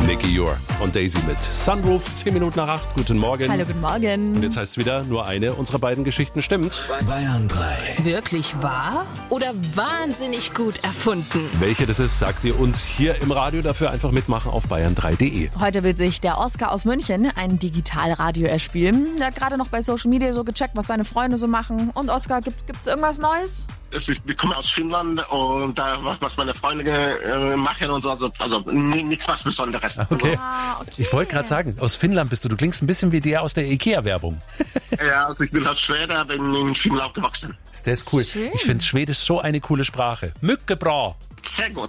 Nicky Jor und Daisy mit Sunroof, 10 Minuten nach 8. Guten Morgen. Hallo, guten Morgen. Und jetzt heißt es wieder, nur eine unserer beiden Geschichten stimmt. Bayern 3. Wirklich wahr oder wahnsinnig gut erfunden? Welche das ist, sagt ihr uns hier im Radio. Dafür einfach mitmachen auf bayern3.de. Heute will sich der Oskar aus München ein Digitalradio erspielen. Der hat gerade noch bei Social Media so gecheckt, was seine Freunde so machen. Und Oskar, gibt's irgendwas Neues? Ich komme aus Finnland und da was meine Freunde machen und so, also nichts was Besonderes. Okay. Okay. Ich wollte gerade sagen, aus Finnland bist du. Du klingst ein bisschen wie der aus der Ikea-Werbung. Ja, also ich bin halt Schwede, bin in Finnland aufgewachsen. Ist das cool? Schön. Ich finde Schwedisch so eine coole Sprache. Mückebra. Sehr gut.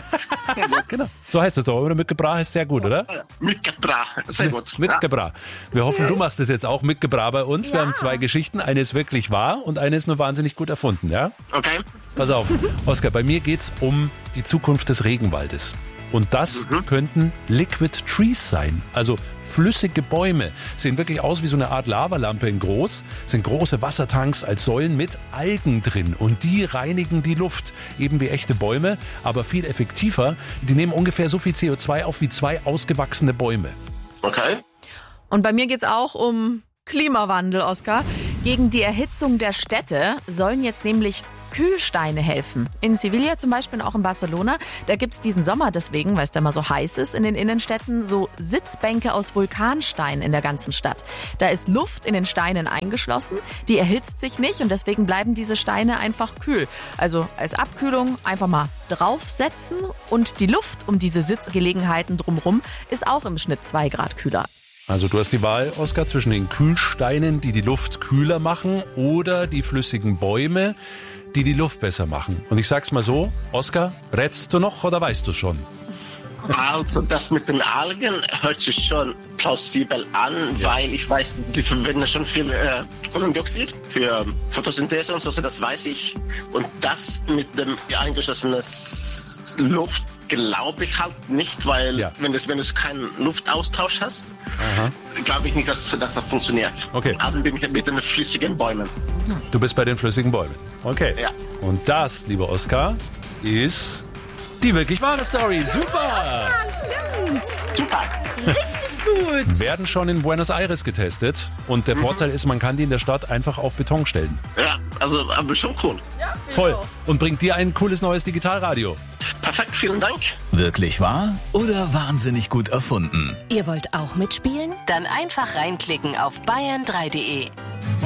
Genau. So heißt es doch, oder? Mückebra heißt sehr gut, oder? Mycket bra. Sehr gut. Mückebra. Wir hoffen, du machst das jetzt auch Mückebra bei uns. Wir Ja. haben 2 Geschichten. Eine ist wirklich wahr und eine ist nur wahnsinnig gut erfunden, ja? Okay. Pass auf, Oskar, bei mir geht's um die Zukunft des Regenwaldes. Und das könnten Liquid Trees sein, also flüssige Bäume. Sehen wirklich aus wie so eine Art Lavalampe in groß, sind große Wassertanks als Säulen mit Algen drin und die reinigen die Luft, eben wie echte Bäume, aber viel effektiver. Die nehmen ungefähr so viel CO2 auf wie 2 ausgewachsene Bäume. Okay. Und bei mir geht's auch um Klimawandel, Oskar. Gegen die Erhitzung der Städte sollen jetzt nämlich Kühlsteine helfen. In Sevilla zum Beispiel und auch in Barcelona, da gibt's diesen Sommer deswegen, weil es da mal so heiß ist, in den Innenstädten so Sitzbänke aus Vulkanstein in der ganzen Stadt. Da ist Luft in den Steinen eingeschlossen, die erhitzt sich nicht und deswegen bleiben diese Steine einfach kühl. Also als Abkühlung einfach mal draufsetzen und die Luft um diese Sitzgelegenheiten drumherum ist auch im Schnitt 2 Grad kühler. Also du hast die Wahl, Oskar, zwischen den Kühlsteinen, die die Luft kühler machen, oder die flüssigen Bäume, die die Luft besser machen. Und ich sag's mal so, Oskar, rätst du noch oder weißt du schon? Also das mit den Algen hört sich schon plausibel an, weil ich weiß, die verwenden schon viel Kohlendioxid für Photosynthese und so, das weiß ich. Und das mit dem eingeschlossenen Luft glaube ich halt nicht, weil Ja. wenn du keinen Luftaustausch hast, glaube ich nicht, dass das funktioniert. Okay. Also bin ich mit den flüssigen Bäumen. Du bist bei den flüssigen Bäumen. Okay. Ja. Und das, lieber Oskar, ist die wirklich wahre Story. Super! Stimmt. Super. Gut. Werden schon in Buenos Aires getestet. Und der Vorteil ist, man kann die in der Stadt einfach auf Beton stellen. Ja, also aber schon cool. Voll. Und bringt dir ein cooles neues Digitalradio. Perfekt, vielen Dank. Wirklich wahr oder wahnsinnig gut erfunden? Ihr wollt auch mitspielen? Dann einfach reinklicken auf bayern3.de.